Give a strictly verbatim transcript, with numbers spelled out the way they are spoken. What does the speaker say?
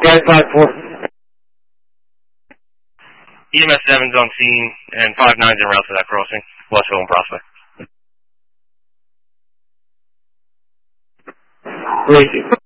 Right, five four. E M S seven's on scene, and five nine's en route to that crossing, Westville and Prospect. Thank you.